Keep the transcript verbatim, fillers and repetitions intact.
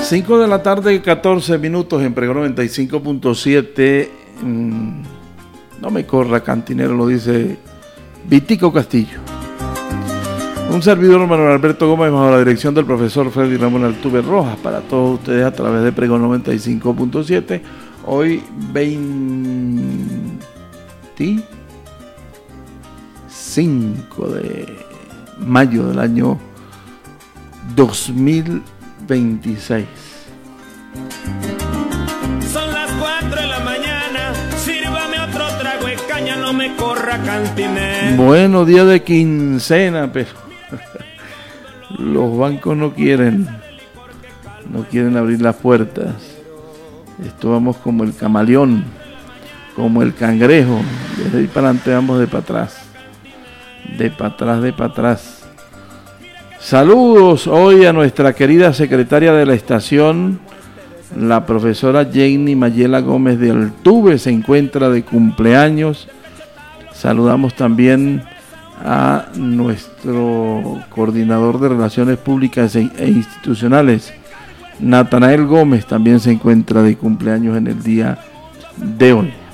cinco de la tarde, catorce minutos en Pregón noventa y cinco punto siete. Mm, no me corra, cantinero, lo dice Vitico Castillo. Un servidor, Manuel Alberto Gómez, bajo la dirección del profesor Freddy Ramón Altuve Rojas, para todos ustedes a través de Pregón noventa y cinco punto siete. Hoy veinticinco de mayo del año dos mil veintiséis. Son las cuatro de la mañana, sírvame otro trago de caña, no me corra, cantinero. Bueno, día de quincena, pero los bancos no quieren, no quieren abrir las puertas. Esto vamos como el camaleón, como el cangrejo, desde ahí para adelante vamos de para atrás, de para atrás, de para atrás. Saludos hoy a nuestra querida secretaria de la estación, la profesora Jenny Mayela Gómez de Altuve, se encuentra de cumpleaños. Saludamos también a nuestro coordinador de Relaciones Públicas e Institucionales, Natanael Gómez, también se encuentra de cumpleaños en el día de hoy.